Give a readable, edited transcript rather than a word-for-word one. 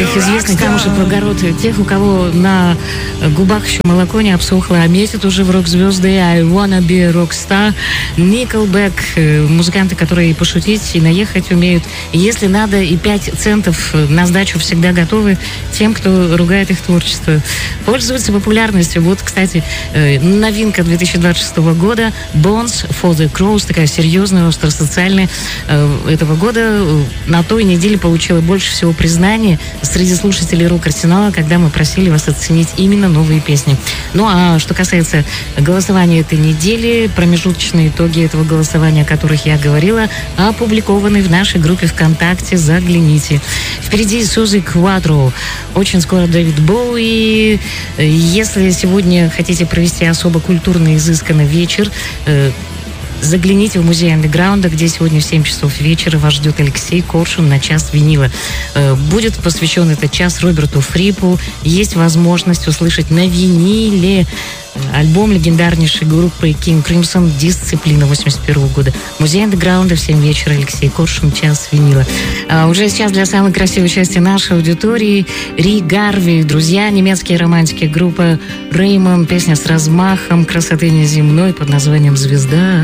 их известный камушек в огород тех, у кого на губах еще молоко не обсохло, а метят уже в рок-звезды. I wanna be a rockstar. Nickelback, музыканты, которые и пошутить, и наехать умеют. Если надо, и 5 центов на сдачу всегда готовы тем, кто ругает их творчество. Пользуются популярностью. Вот, кстати, новинка 2026 года Bones for the Crows, такая серьезная, остросоциальная этого года. На той неделе получила больше всего признания среди слушателей рок-арсенала, когда мы просили вас оценить именно новые песни. Ну а что касается голосования этой недели, промежуточные итоги этого голосования, о которых я говорила, опубликованы в нашей группе ВКонтакте. Загляните. Впереди Сьюзи Кватро. Очень скоро Дэвид Боуи. Если сегодня хотите провести особо культурный, изысканный вечер, загляните в музей андеграунда, где сегодня в 7 часов вечера вас ждет Алексей Коршун на час винила. Будет посвящен этот час Роберту Фрипу. Есть возможность услышать на виниле альбом легендарнейшей группы King Crimson «Дисциплина» 81 года. Музей андеграунда в 7 вечера. Алексей Коршун, час винила. Уже сейчас для самой красивой части нашей аудитории Ри Гарви. Друзья, немецкие романтики, группа Реймон. Песня с размахом красоты неземной под названием «Звезда».